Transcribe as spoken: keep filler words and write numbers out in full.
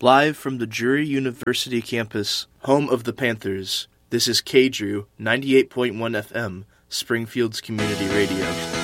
Live from the Drury University campus, home of the Panthers, this is K-Drew, ninety-eight point one F M, Springfield's community radio.